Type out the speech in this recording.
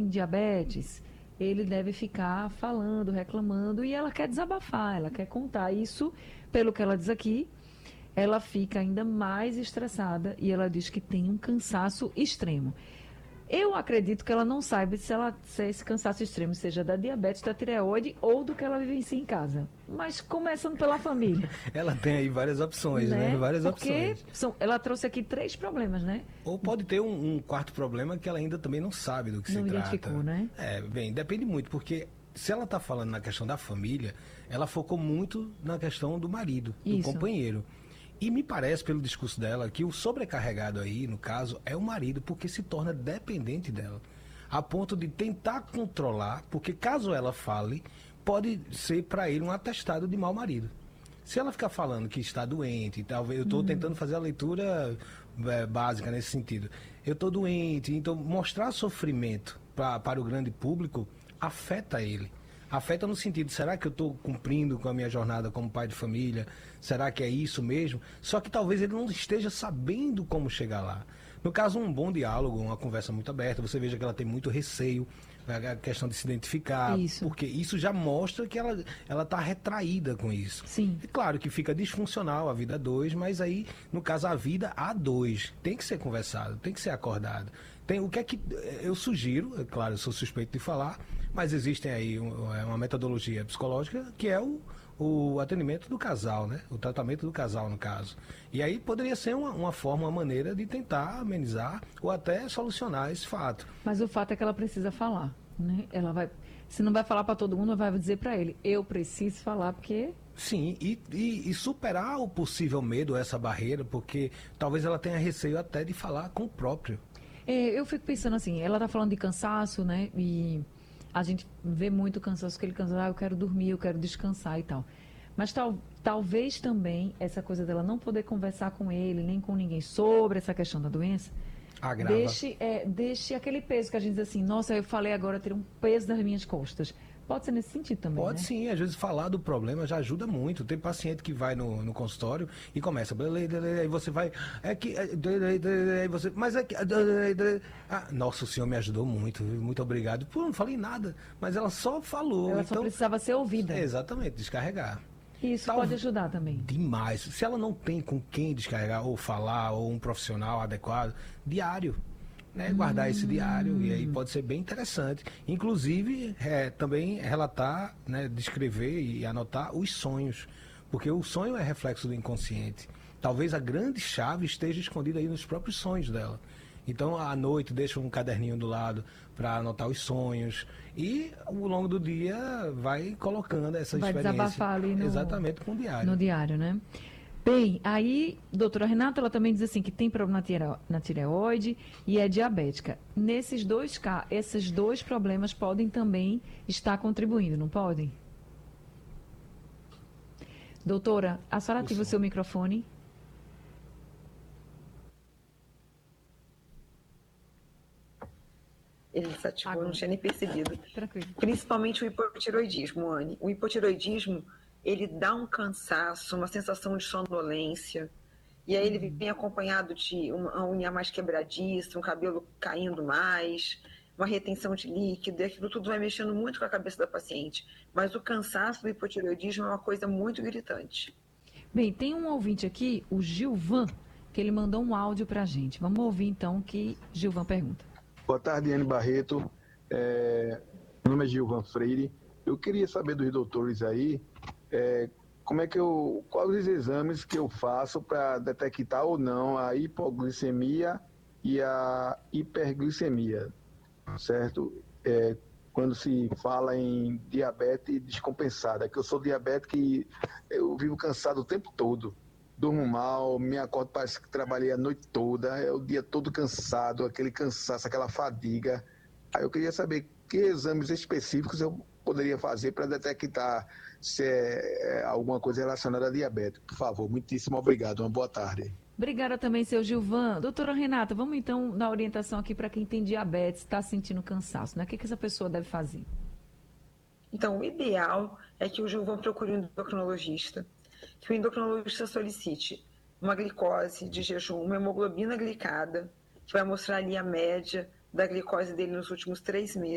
diabetes, ele deve ficar falando, reclamando, e ela quer desabafar, ela quer contar isso, pelo que ela diz aqui, ela fica ainda mais estressada e ela diz que tem um cansaço extremo. Eu acredito que ela não saiba se esse cansaço extremo seja da diabetes, da tireoide ou do que ela vivencia em casa. Mas começando pela família, Ela tem aí várias opções, né? né? Várias Porque opções. ela trouxe aqui 3 problemas, né? Ou pode ter um quarto problema que ela ainda também não sabe do que se Não identificou, trata. né? Bem, depende muito, porque se ela está falando na questão da família, ela focou muito na questão do marido, do Isso. companheiro. E me parece, pelo discurso dela, que o sobrecarregado aí, no caso, é o marido, porque se torna dependente dela. A ponto de tentar controlar, porque caso ela fale, pode ser para ele um atestado de mau marido. Se ela ficar falando que está doente, talvez eu estou tentando fazer a leitura básica nesse sentido. Eu estou doente, então mostrar sofrimento para o grande público afeta ele. Afeta no sentido, será que eu estou cumprindo com a minha jornada como pai de família? Será que é isso mesmo? Só que talvez ele não esteja sabendo como chegar lá. No caso, um bom diálogo, uma conversa muito aberta, você veja que ela tem muito receio, a questão de se identificar, Isso. porque isso já mostra que ela está retraída com isso. Sim. É claro que fica disfuncional a vida a dois, mas aí, no caso, a vida a dois tem que ser conversado, tem que ser acordado. O que é que eu sugiro, é claro, eu sou suspeito de falar, mas existem aí uma metodologia psicológica que é o atendimento do casal, né? O tratamento do casal, no caso. E aí poderia ser uma forma, uma maneira de tentar amenizar ou até solucionar esse fato. Mas o fato é que ela precisa falar, né? Ela vai, se não vai falar para todo mundo, vai dizer para ele, eu preciso falar porque... Sim, e superar o possível medo, essa barreira, porque talvez ela tenha receio até de falar com o próprio. Eu fico pensando assim, ela tá falando de cansaço, né? E a gente vê muito cansaço, aquele cansaço, eu quero dormir, eu quero descansar e tal. Mas talvez também essa coisa dela não poder conversar com ele, nem com ninguém sobre essa questão da doença, Agrava. deixe aquele peso que a gente diz assim, nossa, eu falei agora, ter um peso nas minhas costas. Pode ser nesse sentido também, Pode né? sim, às vezes falar do problema já ajuda muito. Tem paciente que vai no consultório e começa, aí você vai, aí você, mas é que, nossa, o senhor me ajudou muito, viu? Muito obrigado. Pô, não falei nada, mas ela só falou. Ela só Então, precisava ser ouvida. exatamente, descarregar. E isso pode ajudar também. Demais. Se ela não tem com quem descarregar ou falar, ou um profissional adequado, diário. Né, guardar esse diário, e aí pode ser bem interessante. Inclusive, também relatar, né, descrever e anotar os sonhos, porque o sonho é reflexo do inconsciente. Talvez a grande chave esteja escondida aí nos próprios sonhos dela. Então, à noite, deixa um caderninho do lado para anotar os sonhos, e ao longo do dia vai colocando essa Vai experiência. desabafar ali Exatamente, com o diário. no diário, né? Bem, aí, doutora Renata, ela também diz assim que tem problema na tireoide e é diabética. Esses dois problemas podem também estar contribuindo, não podem? Doutora, a senhora ativa o seu microfone. Ele desativou, Agora. não tinha nem percebido. Tranquilo. Principalmente o hipotiroidismo, Anne. O hipotiroidismo, ele dá um cansaço, uma sensação de sonolência, e aí ele vem acompanhado de uma unha mais quebradiça, um cabelo caindo mais, uma retenção de líquido, e aquilo tudo vai mexendo muito com a cabeça da paciente. Mas o cansaço do hipotiroidismo é uma coisa muito gritante. Bem, tem um ouvinte aqui, o Gilvan, que ele mandou um áudio pra gente. Vamos ouvir então o que Gilvan pergunta. Boa tarde, Anne Barreto. Meu nome é Gilvan Freire. Eu queria saber dos doutores aí, quais os exames que eu faço para detectar ou não a hipoglicemia e a hiperglicemia, certo? Quando se fala em diabetes descompensada, que eu sou diabético e eu vivo cansado o tempo todo. Durmo mal, me acordo, parece que trabalhei a noite toda, é o dia todo cansado, aquele cansaço, aquela fadiga. Aí eu queria saber que exames específicos eu poderia fazer para detectar se é alguma coisa relacionada a diabetes. Por favor, muitíssimo obrigado, uma boa tarde. Obrigada também, seu Gilvan. Doutora Renata, vamos então dar orientação aqui para quem tem diabetes, está sentindo cansaço, né? O que essa pessoa deve fazer? Então, o ideal é que o Gilvan procure um endocrinologista, que o endocrinologista solicite uma glicose de jejum, uma hemoglobina glicada, que vai mostrar ali a média da glicose dele nos últimos 3 meses.